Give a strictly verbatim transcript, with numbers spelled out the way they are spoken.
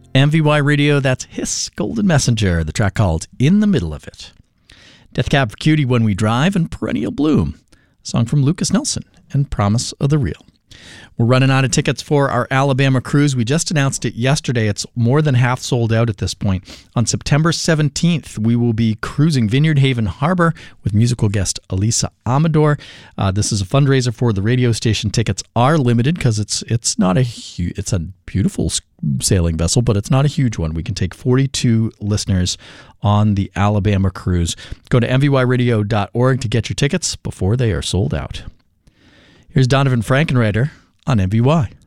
M V Y Radio, that's Hiss Golden Messenger, the track called In the Middle of It. Death Cab for Cutie, When We Drive, and Perennial Bloom, a song from Lucas Nelson and Promise of the Real. We're running out of tickets for our Alabama cruise. We just announced it yesterday. It's more than half sold out at this point. On September seventeenth, we will be cruising Vineyard Haven Harbor with musical guest Elisa Amador. Uh, this is a fundraiser for the radio station. Tickets are limited because it's it's not a huge, it's a beautiful sailing vessel, but it's not a huge one. We can take forty-two listeners on the Alabama cruise. Go to m v y radio dot org to get your tickets before they are sold out. Here's Donovan Frankenreiter on M V Y.